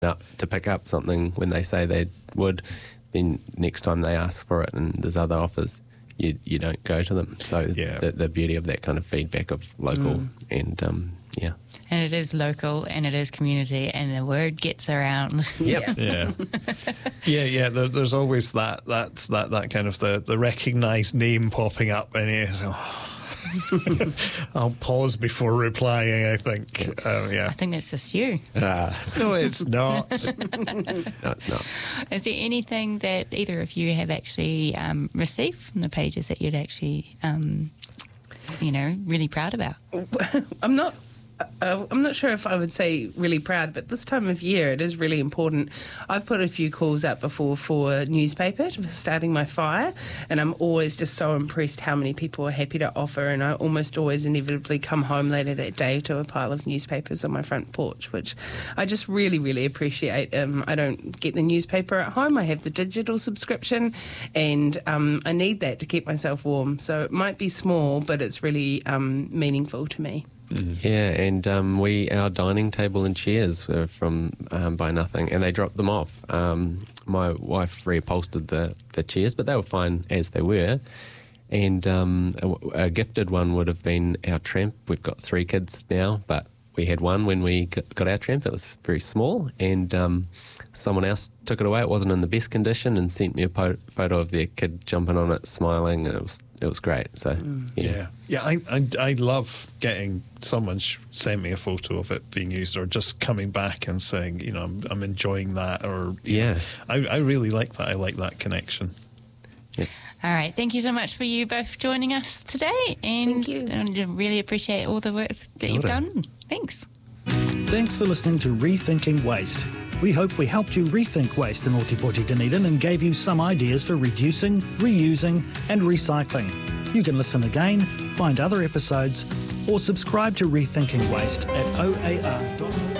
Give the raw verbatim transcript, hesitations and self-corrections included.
up to pick up something when they say they would, then next time they ask for it and there's other offers, you you don't go to them. So yeah. the, the beauty of that kind of feedback of local Mm. and um, yeah. And it is local and it is community and the word gets around. Yep. Yeah, yeah, yeah. There, there's always that that's that that kind of the the recognised name popping up, and you so, I'll pause before replying. I think, um, yeah. I think that's just you. Uh, No, it's not. no, it's not. Is there anything that either of you have actually um, received from the pages that you'd actually, um, you know, really proud about? I'm not. Uh, I'm not sure if I would say really proud, but this time of year it is really important. I've put a few calls out before for a newspaper for starting my fire, and I'm always just so impressed how many people are happy to offer, and I almost always inevitably come home later that day to a pile of newspapers on my front porch, which I just really, really appreciate. Um, I don't get the newspaper at home. I have the digital subscription, and um, I need that to keep myself warm. So it might be small, but it's really um, meaningful to me. Yeah, and um, we our dining table and chairs were from um, Buy Nothing, and they dropped them off. Um, my wife reupholstered the, the chairs, but they were fine as they were. And um, a, a gifted one would have been our tramp. We've got three kids now, but we had one when we got our tramp. It was very small, and um, someone else took it away. It wasn't in the best condition, and sent me a po- photo of their kid jumping on it, smiling. And it was it was great. So Mm. yeah, Yeah, yeah. I, I I love getting someone sh- send me a photo of it being used, or just coming back and saying, you know, I'm, I'm enjoying that, or you yeah. know, I I really like that. I like that connection. All right. Thank you so much for you both joining us today. And Thank you. and I really appreciate all the work that Kia you've ora. done. Thanks. Thanks for listening to Rethinking Waste. We hope we helped you rethink waste in Ōtepoti Dunedin and gave you some ideas for reducing, reusing and recycling. You can listen again, find other episodes or subscribe to Rethinking Waste at o a r dot org.